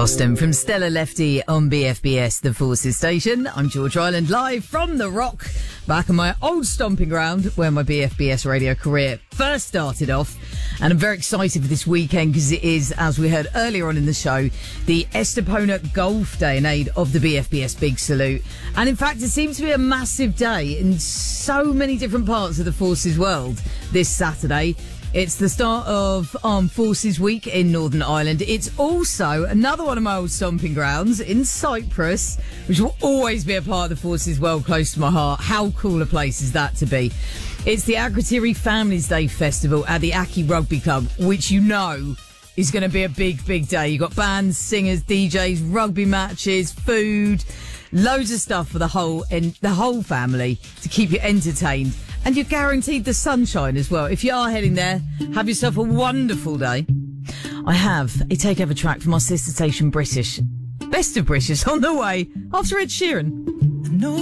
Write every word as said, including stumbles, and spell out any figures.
Austin from Stella Lefty on B F B S, the Forces Station. I'm George Island, live from the Rock, back on my old stomping ground where my B F B S radio career first started off. And I'm very excited for this weekend because it is, as we heard earlier on in the show, the Estepona Golf Day in aid of the B F B S Big Salute. And in fact, it seems to be a massive day in so many different parts of the Forces world this Saturday. It's the start of Armed Forces Week in Northern Ireland. It's also another one of my old stomping grounds in Cyprus, which will always be a part of the Forces world close to my heart. How cool a place is that to be? It's the Akrotiri Families Day Festival at the Aki Rugby Club, which you know is going to be a big, big day. You've got bands, singers, D Js, rugby matches, food, loads of stuff for the whole and the whole family to keep you entertained. And you're guaranteed the sunshine as well. If you are heading there, have yourself a wonderful day. I have a takeover track from our sister station British. Best of British on the way after Ed Sheeran. No.